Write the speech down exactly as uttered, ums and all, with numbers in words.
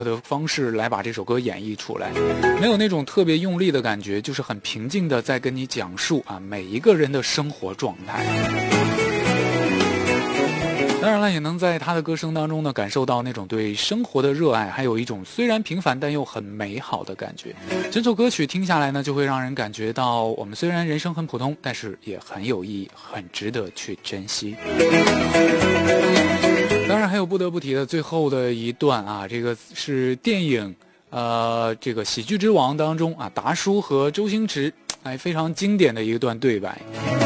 的方式来把这首歌演绎出来，没有那种特别用力的感觉，就是很平静的在跟你讲述啊每一个人的生活状态。当然了，也能在他的歌声当中呢感受到那种对生活的热爱，还有一种虽然平凡但又很美好的感觉。整首歌曲听下来呢，就会让人感觉到我们虽然人生很普通，但是也很有意义，很值得去珍惜。当然还有不得不提的最后的一段啊，这个是电影呃这个喜剧之王当中啊达叔和周星驰哎非常经典的一段对白。